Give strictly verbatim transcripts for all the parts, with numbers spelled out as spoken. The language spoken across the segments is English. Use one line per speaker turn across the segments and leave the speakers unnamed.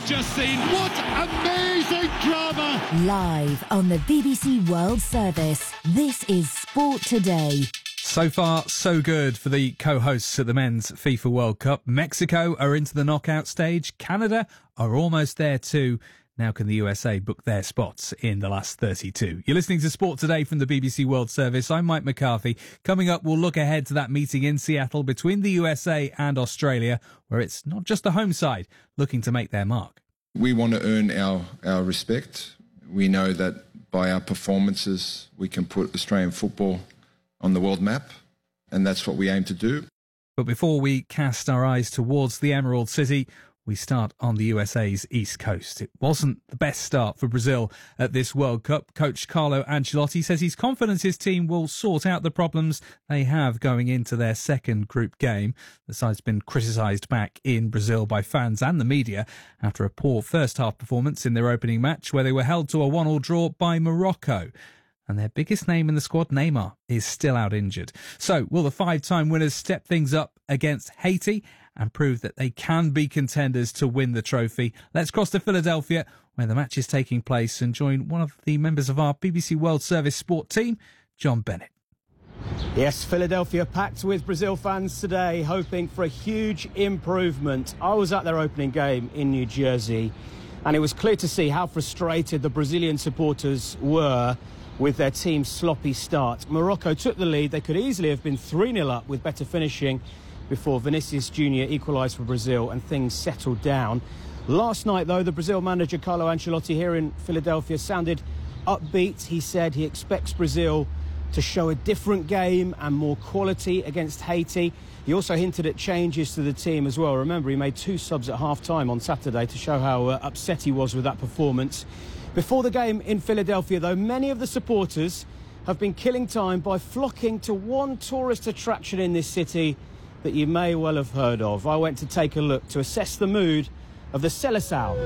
just seen. What amazing drama!
Live on the B B C World Service, this is Sport Today.
So far, so good for the co-hosts at the Men's FIFA World Cup. Mexico are into the knockout stage. Canada are almost there too. Now can the U S A book their spots in the last thirty-two? You're listening to Sport Today from the B B C World Service. I'm Mike McCarthy. Coming up, we'll look ahead to that meeting in Seattle between the U S A and Australia, where it's not just the home side looking to make their mark.
We want to earn our, our respect. We know that by our performances, we can put Australian football on the world map, and that's what we aim to do.
But before we cast our eyes towards the Emerald City, we start on the U S A's East Coast. It wasn't the best start for Brazil at this World Cup. Coach Carlo Ancelotti says he's confident his team will sort out the problems they have going into their second group game. The side's been criticised back in Brazil by fans and the media after a poor first-half performance in their opening match where they were held to a one-all draw by Morocco. And their biggest name in the squad, Neymar, is still out injured. So will the five-time winners step things up against Haiti and prove that they can be contenders to win the trophy? Let's cross to Philadelphia, where the match is taking place, and join one of the members of our B B C World Service sport team, John Bennett.
Yes, Philadelphia packed with Brazil fans today, hoping for a huge improvement. I was at their opening game in New Jersey, and it was clear to see how frustrated the Brazilian supporters were with their team's sloppy start. Morocco took the lead. They could easily have been three nil up with better finishing before Vinicius Junior equalised for Brazil and things settled down. Last night, though, the Brazil manager Carlo Ancelotti here in Philadelphia sounded upbeat. He said he expects Brazil to show a different game and more quality against Haiti. He also hinted at changes to the team as well. Remember, he made two subs at half-time on Saturday to show how uh, upset he was with that performance. Before the game in Philadelphia, though, many of the supporters have been killing time by flocking to one tourist attraction in this city that you may well have heard of. I went to take a look to assess the mood of the Seleção.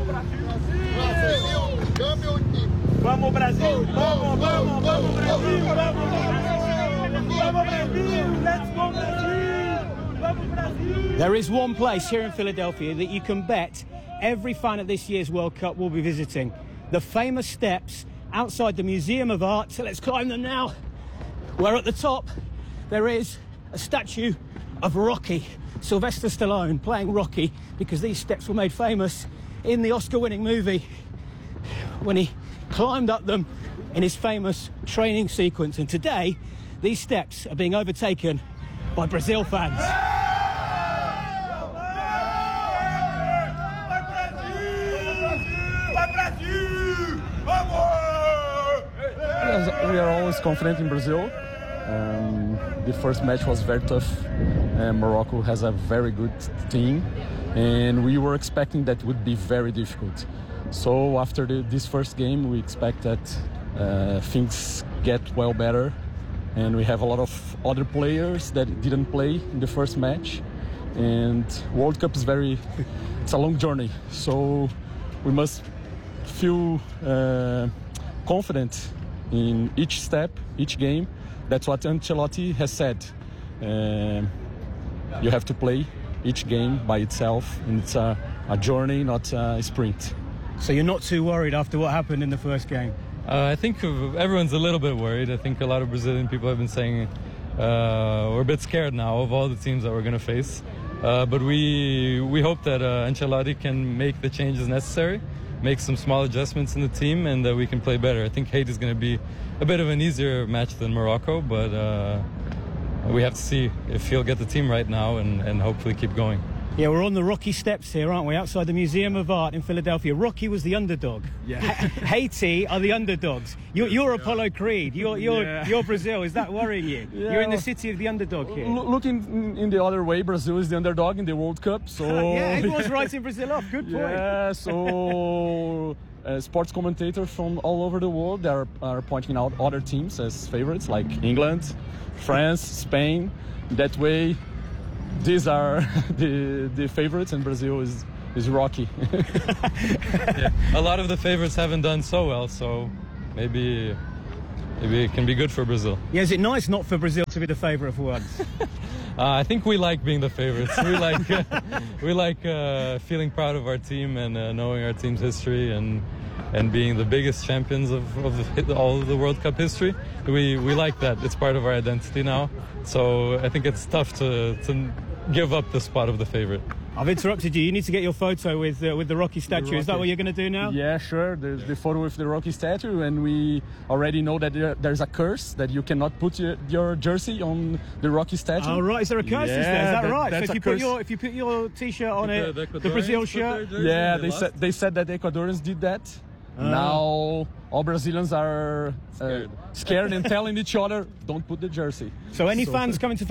Vamos Brasil! Vamos, vamos, vamos Brasil! Vamos Brasil! Let's go Brasil! Vamos Brasil!
There is one place here in Philadelphia that you can bet every fan at this year's World Cup will be visiting. The famous steps outside the Museum of Art. So let's climb them now. Where at the top there is a statue of Rocky, Sylvester Stallone playing Rocky, because these steps were made famous in the Oscar-winning movie when he climbed up them in his famous training sequence. And today, these steps are being overtaken by Brazil fans.
We are always confident in Brazil. Um, the first match was very tough. Uh, Morocco has a very good team, and we were expecting that would be very difficult. So after the, this first game, we expect that uh, things get well better, and we have a lot of other players that didn't play in the first match. And World Cup is very, it's a long journey, so we must feel uh, confident in each step, each game. That's what Ancelotti has said. Uh, you have to play each game by itself, and it's a, a journey, not a sprint.
So you're not too worried after what happened in the first game?
Uh, I think everyone's a little bit worried. I think a lot of Brazilian people have been saying uh, we're a bit scared now of all the teams that we're going to face. Uh, but we we hope that uh, Ancelotti can make the changes necessary, make some small adjustments in the team, and that we can play better. I think Haiti is going to be a bit of an easier match than Morocco, but uh, we have to see if he'll get the team right now and, and hopefully keep going.
Yeah, we're on the Rocky steps here, aren't we? Outside the Museum of Art in Philadelphia. Rocky was the underdog.
Yeah.
Haiti are the underdogs. You're, you're Apollo Creed. You're, you're,
yeah.
you're Brazil. Is that worrying you?
Yeah.
You're in the city of the underdog here.
L- looking in the other way, Brazil is the underdog in the World Cup. So
yeah, everyone's writing Brazil off. Good point.
Yeah, so uh, sports commentators from all over the world, they are, are pointing out other teams as favorites, like England, France, Spain. That way, these are the the favorites, and Brazil is is Rocky.
Yeah. A lot of the favorites haven't done so well, so maybe maybe it can be good for Brazil.
Yeah, is it nice not for Brazil to be the favourite for once?
Uh, I think we like being the favorites. We like uh, we like uh, feeling proud of our team and uh, knowing our team's history and and being the biggest champions of, of all of the World Cup history. We we like that. It's part of our identity now. So I think it's tough to to give up the spot of the favorite.
I've interrupted you. You need to get your photo with uh, with the Rocky statue.
Rocky.
Is that what you're going to do now?
Yeah, sure. There's the photo with the Rocky statue, and we already know that there, there's a curse that you cannot put your, your jersey on the Rocky statue.
Oh right, is there a curse?
Yeah,
is there? Is that,
that-
right?
that's
So if
a
you put
curse.
your if you put your T-shirt on it,
The- the
the Brazil
Ecuadorians put
shirt.
their jersey
Yeah,
and
they
lost.
said they said that the Ecuadorians did that.
Ah.
Now all Brazilians are uh,
Scared.
scared and telling each other, "Don't put the jersey."
So any
So-
fans coming to